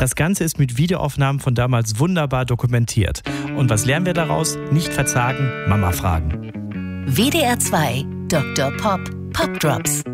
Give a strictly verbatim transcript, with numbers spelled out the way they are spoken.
Das Ganze ist mit Videoaufnahmen von damals wunderbar dokumentiert. Und was lernen wir daraus? Nicht verzagen, Mama fragen. W D R zwei Doktor Pop Pop Drops.